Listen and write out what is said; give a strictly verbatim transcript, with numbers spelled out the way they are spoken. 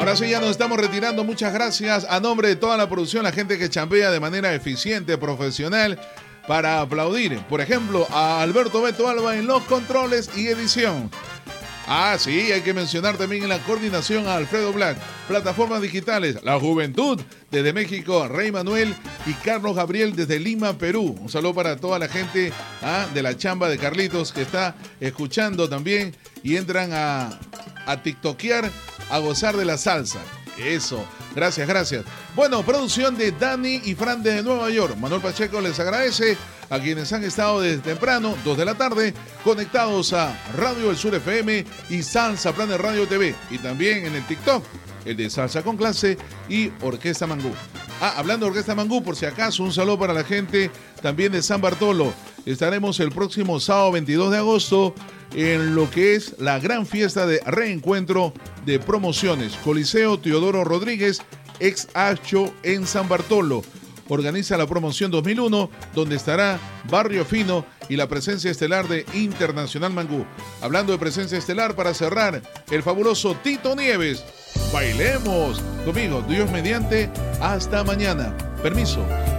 Ahora sí, ya nos estamos retirando. Muchas gracias a nombre de toda la producción, la gente que chambea de manera eficiente, profesional, para aplaudir. Por ejemplo, a Alberto Beto Alba en los controles y edición. Ah, sí, hay que mencionar también en la coordinación a Alfredo Black. Plataformas digitales, La Juventud desde México, Rey Manuel y Carlos Gabriel desde Lima, Perú. Un saludo para toda la gente ah, de la chamba de Carlitos que está escuchando también y entran a, a tiktokear, a gozar de la salsa. Eso, gracias, gracias. Bueno, producción de Dani y Fran desde Nueva York. Manuel Pacheco les agradece a quienes han estado desde temprano, dos de la tarde, conectados a Radio El Sur F M y Salsa Planet Radio T V. Y también en el TikTok, el de Salsa con Clase y Orquesta Mangú. Ah, hablando de Orquesta Mangú, por si acaso, un saludo para la gente también de San Bartolo. Estaremos el próximo sábado veintidós de agosto en lo que es la gran fiesta de reencuentro de promociones. Coliseo Teodoro Rodríguez, ex Acho en San Bartolo. Organiza la promoción dos mil uno, donde estará Barrio Fino y la presencia estelar de Internacional Mangú. Hablando de presencia estelar, para cerrar, el fabuloso Tito Nieves. Bailemos conmigo, Dios mediante. Hasta mañana. Permiso.